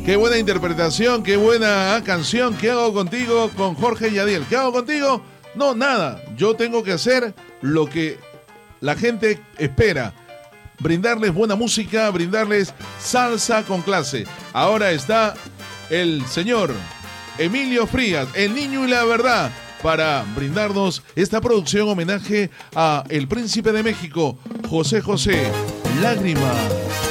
Qué buena interpretación, qué buena canción. ¿Qué hago contigo con Jorge Yadiel? ¿Qué hago contigo? No, nada. Yo tengo que hacer lo que la gente espera. Brindarles buena música, brindarles salsa con clase. Ahora está el señor Emilio Frías, el niño y la verdad, para brindarnos esta producción homenaje a el príncipe de México, José José, Lágrimas.